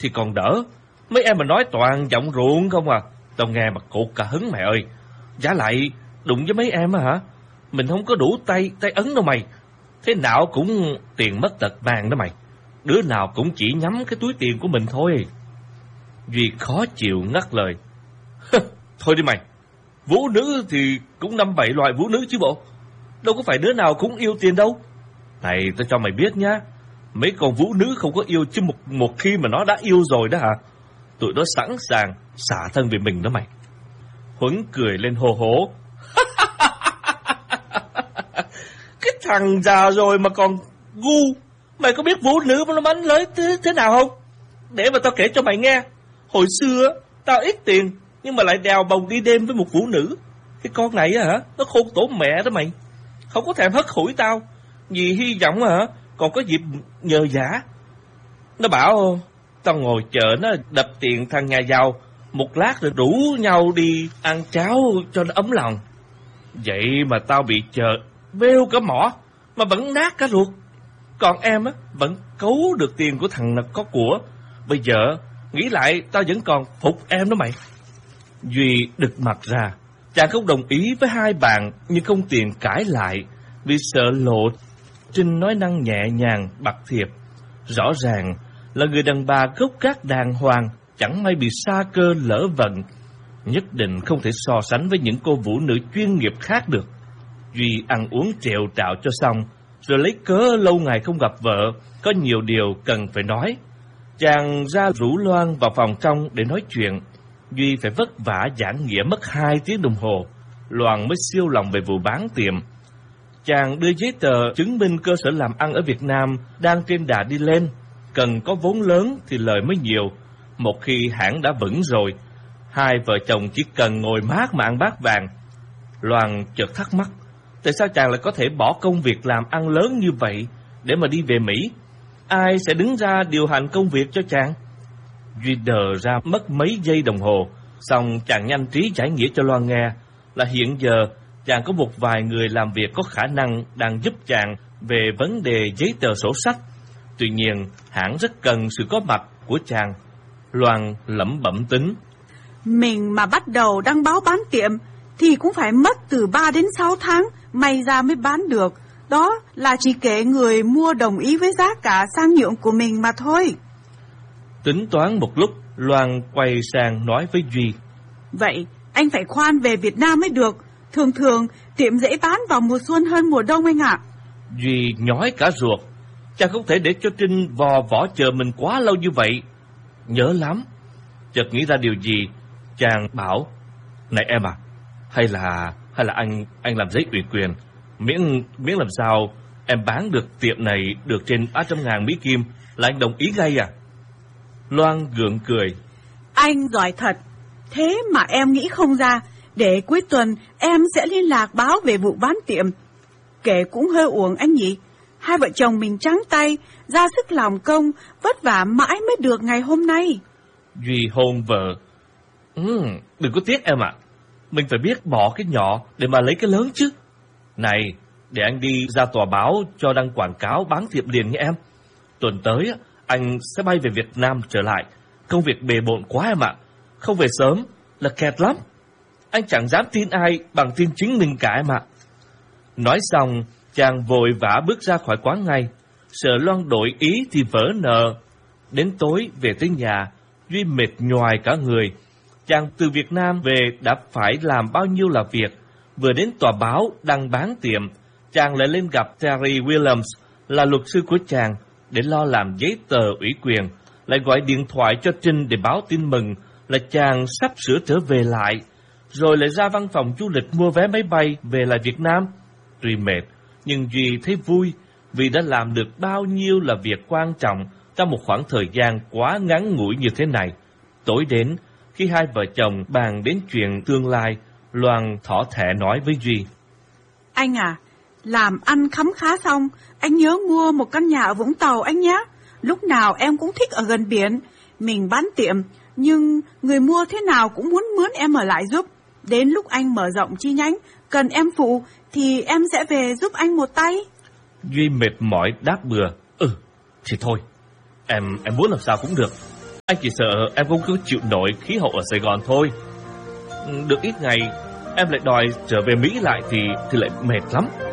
thì còn đỡ. Mấy em mà nói toàn giọng ruộng không à. Tao nghe mà cột cả hứng mày ơi. Giả lại đụng với mấy em á hả? Mình không có đủ tay ấn đâu mày. Thế nào cũng tiền mất tật mang đó mày. Đứa nào cũng chỉ nhắm cái túi tiền của mình thôi. Duy khó chịu ngắt lời. Thôi đi mày. Vũ nữ thì cũng 5-7 loại vũ nữ chứ bộ. Đâu có phải đứa nào cũng yêu tiền đâu. Này tao cho mày biết nhá. Mấy con vũ nữ không có yêu chứ một khi mà nó đã yêu rồi đó hả? Tụi nó sẵn sàng xả thân vì mình đó mày. Huấn cười lên hô hố. Cái thằng già rồi mà còn ngu. Mày có biết vũ nữ nó bánh lới thế nào không? Để mà tao kể cho mày nghe. Hồi xưa tao ít tiền nhưng mà lại đèo bồng đi đêm với một vũ nữ. Cái con này hả? Nó khôn tổ mẹ đó mày. Không có thèm hất hủi tao vì hy vọng hả còn có dịp nhờ vả. Nó bảo tao ngồi chờ nó đập tiền thằng nhà giàu, một lát rồi rủ nhau đi ăn cháo cho nó ấm lòng. Vậy mà tao bị chờ bêu cả mỏ mà vẫn nát cả ruột. Còn em á vẫn cấu được tiền của thằng có của. Bây giờ nghĩ lại tao vẫn còn phục em đó mày. Duy đực mặt ra. Chàng không đồng ý với hai bạn nhưng không tiện cãi lại vì sợ lộ Trinh nói năng nhẹ nhàng bạc thiệp. Rõ ràng là người đàn bà gốc gác đàng hoàng, chẳng may bị sa cơ lỡ vận. Nhất định không thể so sánh với những cô vũ nữ chuyên nghiệp khác được. Duy ăn uống trèo trạo cho xong, rồi lấy cớ lâu ngày không gặp vợ, có nhiều điều cần phải nói. Chàng ra rủ Loan vào phòng trong để nói chuyện. Duy phải vất vả giảng nghĩa mất 2 tiếng đồng hồ. Loan mới siêu lòng về vụ bán tiệm. Chàng đưa giấy tờ chứng minh cơ sở làm ăn ở Việt Nam đang trên đà đi lên. Cần có vốn lớn thì lời mới nhiều. Một khi hãng đã vững rồi, hai vợ chồng chỉ cần ngồi mát mà ăn bát vàng. Loan chợt thắc mắc, tại sao chàng lại có thể bỏ công việc làm ăn lớn như vậy để mà đi về Mỹ? Ai sẽ đứng ra điều hành công việc cho chàng? Duy đờ ra mất mấy giây đồng hồ, xong chàng nhanh trí giải nghĩa cho Loan nghe là hiện giờ chàng có một vài người làm việc có khả năng đang giúp chàng về vấn đề giấy tờ sổ sách. Tuy nhiên, hãng rất cần sự có mặt của chàng. Loan lẩm bẩm tính. Mình mà bắt đầu đăng báo bán tiệm thì cũng phải mất từ 3 đến 6 tháng may ra mới bán được. Đó là chỉ kể người mua đồng ý với giá cả sang nhượng của mình mà thôi. Tính toán một lúc, Loan quay sang nói với Duy. Vậy anh phải khoan về Việt Nam mới được. Thường thường tiệm dễ bán vào mùa xuân hơn mùa đông anh ạ. Duy nhói cả ruột. Chàng không thể để cho Trinh vò võ chờ mình quá lâu như vậy. Nhớ lắm. Chợt nghĩ ra điều gì, chàng bảo, này em à, hay là anh làm giấy ủy quyền, miễn làm sao em bán được tiệm này được trên 300.000 Mỹ Kim là anh đồng ý ngay à? Loan gượng cười. Anh giỏi thật. Thế mà em nghĩ không ra. Để cuối tuần em sẽ liên lạc báo về vụ bán tiệm. Kể cũng hơi uổng anh nhỉ. Hai vợ chồng mình trắng tay, ra sức làm công, vất vả mãi mới được ngày hôm nay. Duy hôn vợ. Đừng có tiếc em ạ. Mình phải biết bỏ cái nhỏ để mà lấy cái lớn chứ. Này, để anh đi ra tòa báo cho đăng quảng cáo bán tiệm liền nha em. Tuần tới anh sẽ bay về Việt Nam trở lại. Công việc bề bộn quá em ạ. Không về sớm là kẹt lắm. Anh chẳng dám tin ai bằng tin chính mình cả em ạ. Nói xong, chàng vội vã bước ra khỏi quán ngay. Sợ Loan đổi ý thì vỡ nợ. Đến tối về tới nhà, Duy mệt nhoài cả người. Chàng từ Việt Nam về đã phải làm bao nhiêu là việc. Vừa đến tòa báo đăng bán tiệm, chàng lại lên gặp Terry Williams là luật sư của chàng để lo làm giấy tờ ủy quyền. Lại gọi điện thoại cho Trinh để báo tin mừng là chàng sắp sửa trở về lại. Rồi lại ra văn phòng du lịch mua vé máy bay về lại Việt Nam. Tuy mệt, nhưng Duy thấy vui vì đã làm được bao nhiêu là việc quan trọng trong một khoảng thời gian quá ngắn ngủi như thế này. Tối đến, khi hai vợ chồng bàn đến chuyện tương lai, Loan thỏ thẻ nói với Duy. Anh à, làm ăn khấm khá xong, anh nhớ mua một căn nhà ở Vũng Tàu anh nhé. Lúc nào em cũng thích ở gần biển. Mình bán tiệm, nhưng người mua thế nào cũng muốn mướn em ở lại giúp. Đến lúc anh mở rộng chi nhánh, cần em phụ thì em sẽ về giúp anh một tay. Duy mệt mỏi đáp bừa. Thì thôi, em muốn làm sao cũng được. Anh chỉ sợ em không cứ chịu nổi khí hậu ở Sài Gòn thôi. Được ít ngày em lại đòi trở về Mỹ lại thì lại mệt lắm.